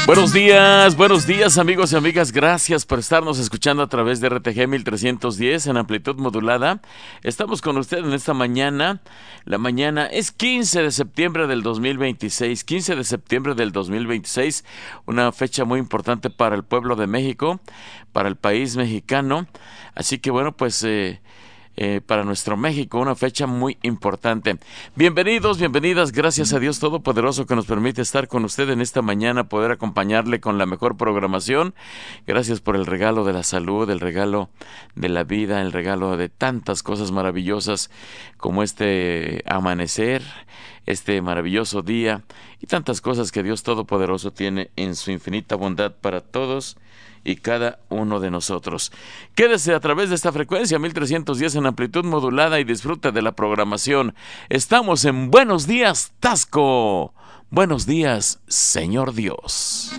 Buenos días amigos y amigas, gracias por estarnos escuchando a través de RTG 1310 en amplitud modulada. Estamos con usted en esta mañana. La mañana es 15 de septiembre del 2026, 15 de septiembre del 2026, una fecha muy importante para el pueblo de México, para el país mexicano. Así que bueno, pues para nuestro México, una fecha muy importante. Bienvenidos, bienvenidas, gracias a Dios Todopoderoso que nos permite estar con usted en esta mañana, poder acompañarle con la mejor programación. Gracias por el regalo de la salud, el regalo de la vida, el regalo de tantas cosas maravillosas como este amanecer, este maravilloso día y tantas cosas que Dios Todopoderoso tiene en su infinita bondad para todos y cada uno de nosotros. Quédese a través de esta frecuencia 1310 en amplitud modulada y disfrute de la programación. Estamos en Buenos Días, Tasco. Buenos días, Señor Dios.